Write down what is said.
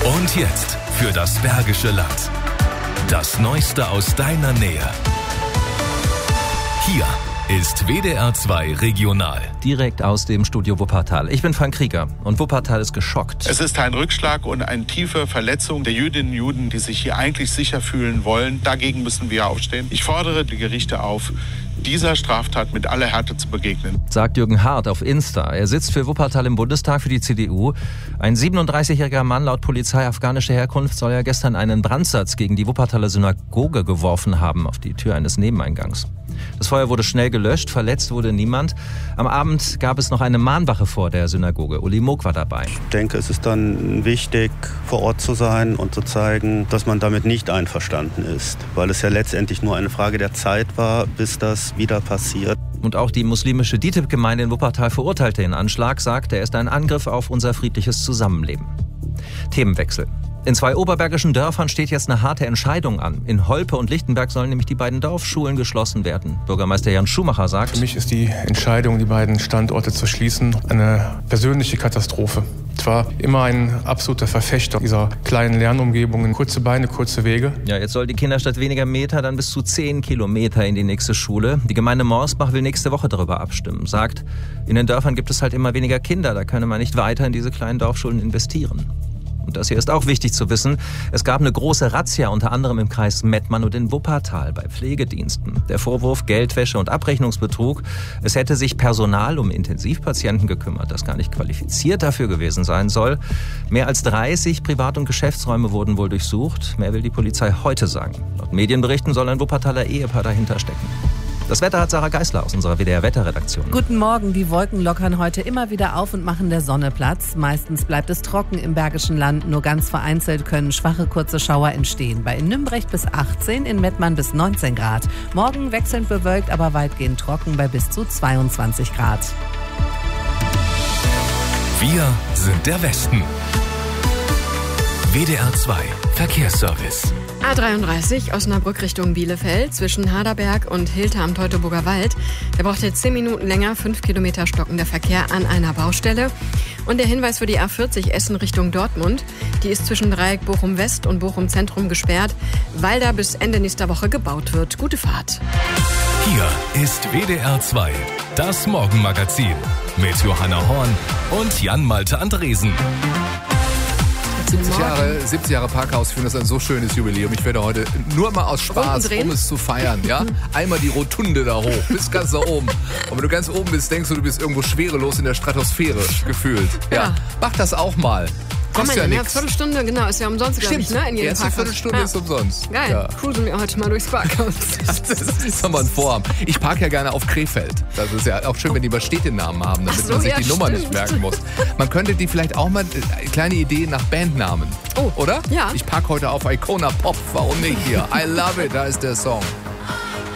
Und jetzt für das Bergische Land. Das Neueste aus deiner Nähe. Hier ist WDR 2 Regional. Direkt aus dem Studio Wuppertal. Ich bin Frank Krieger und Wuppertal ist geschockt. Es ist ein Rückschlag und eine tiefe Verletzung der Jüdinnen und Juden, die sich hier eigentlich sicher fühlen wollen. Dagegen müssen wir aufstehen. Ich fordere die Gerichte auf, dieser Straftat mit aller Härte zu begegnen. Sagt Jürgen Hart auf Insta. Er sitzt für Wuppertal im Bundestag für die CDU. Ein 37-jähriger Mann laut Polizei afghanischer Herkunft soll ja gestern einen Brandsatz gegen die Wuppertaler Synagoge geworfen haben auf die Tür eines Nebeneingangs. Das Feuer wurde schnell gelöscht, verletzt wurde niemand. Am Abend gab es noch eine Mahnwache vor der Synagoge. Uli Moog war dabei. Ich denke, es ist dann wichtig, vor Ort zu sein und zu zeigen, dass man damit nicht einverstanden ist. Weil es ja letztendlich nur eine Frage der Zeit war, bis das wieder passiert. Und auch die muslimische DİTİB-Gemeinde in Wuppertal verurteilte den Anschlag, sagt, er ist ein Angriff auf unser friedliches Zusammenleben. Themenwechsel. In 2 oberbergischen Dörfern steht jetzt eine harte Entscheidung an. In Holpe und Lichtenberg sollen nämlich die beiden Dorfschulen geschlossen werden. Bürgermeister Jan Schumacher sagt: Für mich ist die Entscheidung, die beiden Standorte zu schließen, eine persönliche Katastrophe. Ich war immer ein absoluter Verfechter dieser kleinen Lernumgebungen. Kurze Beine, kurze Wege. Ja, jetzt soll die Kinder statt weniger Meter dann bis zu 10 Kilometer in die nächste Schule. Die Gemeinde Morsbach will nächste Woche darüber abstimmen. Sagt, in den Dörfern gibt es halt immer weniger Kinder. Da könne man nicht weiter in diese kleinen Dorfschulen investieren. Und das hier ist auch wichtig zu wissen. Es gab eine große Razzia, unter anderem im Kreis Mettmann und in Wuppertal bei Pflegediensten. Der Vorwurf Geldwäsche und Abrechnungsbetrug. Es hätte sich Personal um Intensivpatienten gekümmert, das gar nicht qualifiziert dafür gewesen sein soll. Mehr als 30 Privat- und Geschäftsräume wurden wohl durchsucht. Mehr will die Polizei heute sagen. Laut Medienberichten soll ein Wuppertaler Ehepaar dahinter stecken. Das Wetter hat Sarah Geisler aus unserer WDR-Wetterredaktion. Guten Morgen, die Wolken lockern heute immer wieder auf und machen der Sonne Platz. Meistens bleibt es trocken im Bergischen Land, nur ganz vereinzelt können schwache kurze Schauer entstehen. Bei Nümbrecht bis 18, in Mettmann bis 19 Grad. Morgen wechselnd bewölkt, aber weitgehend trocken bei bis zu 22 Grad. Wir sind der Westen. WDR 2 Verkehrsservice. A33 Osnabrück Richtung Bielefeld zwischen Haderberg und Hilter am Teutoburger Wald. Da braucht jetzt 10 Minuten länger, 5 Kilometer stockender Verkehr an einer Baustelle. Und der Hinweis für die A40 Essen Richtung Dortmund. Die ist zwischen Dreieck Bochum West und Bochum Zentrum gesperrt, weil da bis Ende nächster Woche gebaut wird. Gute Fahrt. Hier ist WDR 2, das Morgenmagazin mit Johanna Horn und Jan-Malte Andresen. 70 Jahre Parkhaus führen, das ist ein so schönes Jubiläum. Ich werde heute nur mal aus Spaß, um es zu feiern, ja, einmal die Rotunde da hoch, bis ganz da oben. Und wenn du ganz oben bist, denkst du bist irgendwo schwerelos in der Stratosphäre gefühlt. Ja, mach das auch mal. Kostet ja nichts. Viertelstunde, genau, ist ja umsonst, glaube ich, ne? In jedem Parkhaus. Viertelstunde ist umsonst. Geil, ja. cruisen wir heute mal durchs Parkhaus. Das ist nochmal ein Vorhaben. Ich parke ja gerne auf Krefeld. Das ist ja auch schön, wenn die mal Städtenamen haben, damit man sich die Nummer nicht merken muss. Man könnte die vielleicht auch mal, kleine Idee nach Bandnamen. Oh, oder? Ja. Ich parke heute auf Icona Pop. Warum nicht hier? I love it, da ist der Song.